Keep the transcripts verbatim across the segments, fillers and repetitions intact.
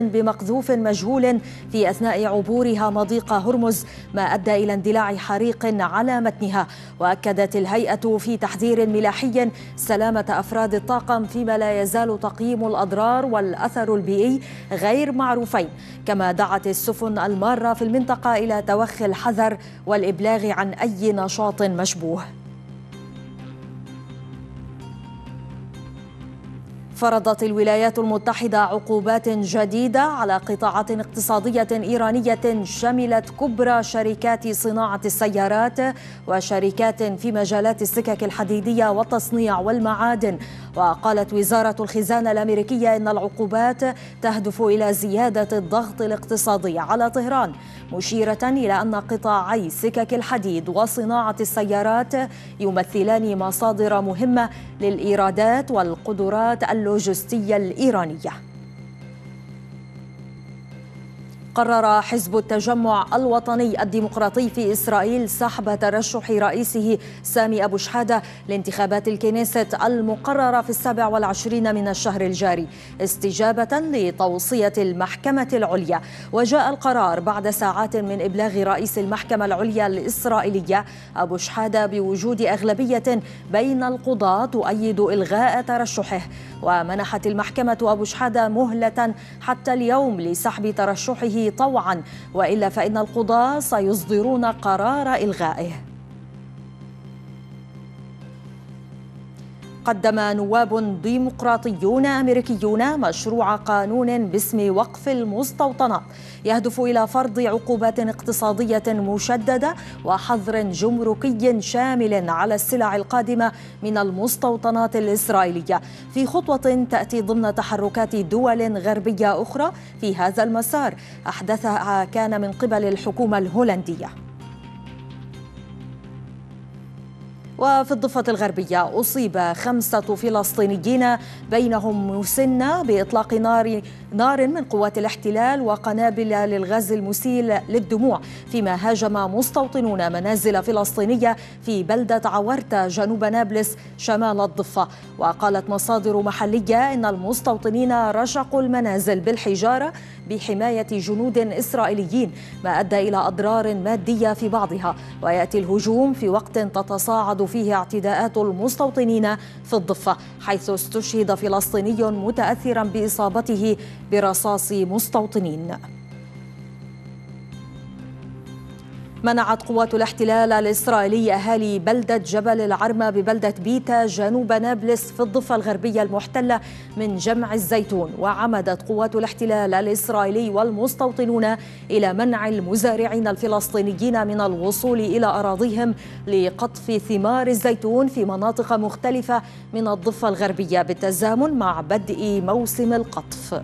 بمقذوف مجهول في أثناء عبورها مضيق هرمز، ما أدى إلى اندلاع حريق على متنها. وأكدت الهيئة في تحذير ملاحي سلامة أفراد الطاقم، فيما لا يزال تقييم الأضرار والأثر البيئي غير معروفين. كما دعت السفن المارة في المنطقة إلى توخي الحذر والإبلاغ عن أي نشاط مشبوه. فرضت الولايات المتحدة عقوبات جديدة على قطاعات اقتصادية إيرانية شملت كبرى شركات صناعة السيارات وشركات في مجالات السكك الحديدية والتصنيع والمعادن. وقالت وزارة الخزانة الأمريكية إن العقوبات تهدف إلى زيادة الضغط الاقتصادي على طهران، مشيرة إلى أن قطاعي سكك الحديد وصناعة السيارات يمثلان مصادر مهمة للإيرادات والقدرات اللوجستية الإيرانية. قرر حزب التجمع الوطني الديمقراطي في إسرائيل سحب ترشح رئيسه سامي أبو شحادة لانتخابات الكنيست المقررة في السابع والعشرين من الشهر الجاري، استجابة لتوصية المحكمة العليا. وجاء القرار بعد ساعات من إبلاغ رئيس المحكمة العليا الإسرائيلية أبو شحادة بوجود أغلبية بين القضاة تؤيد إلغاء ترشحه. ومنحت المحكمة أبو شحادة مهلة حتى اليوم لسحب ترشحه طوعا، وإلا فإن القضاة سيصدرون قرار إلغائه. قدم نواب ديمقراطيون أمريكيون مشروع قانون باسم وقف المستوطنات يهدف إلى فرض عقوبات اقتصادية مشددة وحظر جمركي شامل على السلع القادمة من المستوطنات الإسرائيلية، في خطوة تأتي ضمن تحركات دول غربية أخرى في هذا المسار أحدثها كان من قبل الحكومة الهولندية. وفي الضفة الغربية أصيب خمسة فلسطينيين بينهم مسنة بإطلاق نار نار من قوات الاحتلال وقنابل للغاز المسيل للدموع، فيما هاجم مستوطنون منازل فلسطينية في بلدة عورتة جنوب نابلس شمال الضفة. وقالت مصادر محلية إن المستوطنين رشقوا المنازل بالحجارة بحماية جنود إسرائيليين، ما أدى إلى أضرار مادية في بعضها. ويأتي الهجوم في وقت تتصاعد فيه اعتداءات المستوطنين في الضفة، حيث استشهد فلسطيني متأثرا بإصابته برصاص مستوطنين. منعت قوات الاحتلال الإسرائيلي أهالي بلدة جبل العرمة ببلدة بيتا جنوب نابلس في الضفة الغربية المحتلة من جمع الزيتون. وعمدت قوات الاحتلال الإسرائيلي والمستوطنون إلى منع المزارعين الفلسطينيين من الوصول إلى أراضيهم لقطف ثمار الزيتون في مناطق مختلفة من الضفة الغربية بالتزامن مع بدء موسم القطف.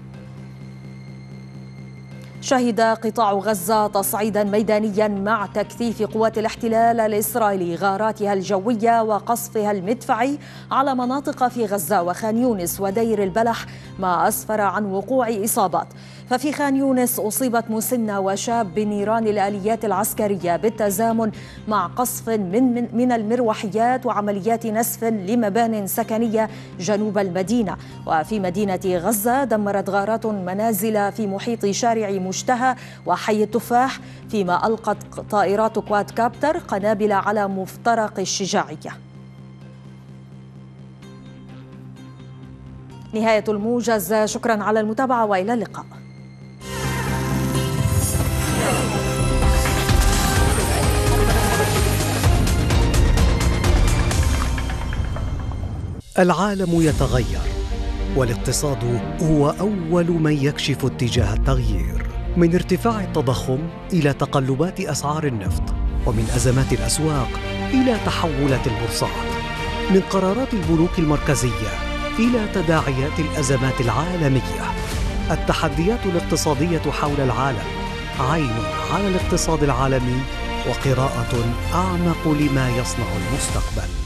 شهد قطاع غزة تصعيدا ميدانيا مع تكثيف قوات الاحتلال الإسرائيلي غاراتها الجوية وقصفها المدفعي على مناطق في غزة وخان يونس ودير البلح، ما أسفر عن وقوع إصابات. ففي خان يونس أصيبت مسنة وشاب بنيران الآليات العسكرية بالتزامن مع قصف من, من, من المروحيات وعمليات نسف لمبان سكنية جنوب المدينة. وفي مدينة غزة دمرت غارات منازل في محيط شارع مشتهى وحي التفاح، فيما ألقت طائرات كواد كابتر قنابل على مفترق الشجاعية. نهاية الموجز، شكرا على المتابعة وإلى اللقاء. العالم يتغير، والاقتصاد هو أول من يكشف اتجاه التغيير، من ارتفاع التضخم إلى تقلبات أسعار النفط، ومن أزمات الأسواق إلى تحولات البورصات، من قرارات البنوك المركزية إلى تداعيات الأزمات العالمية. التحديات الاقتصادية حول العالم عين على الاقتصاد العالمي وقراءة أعمق لما يصنع المستقبل.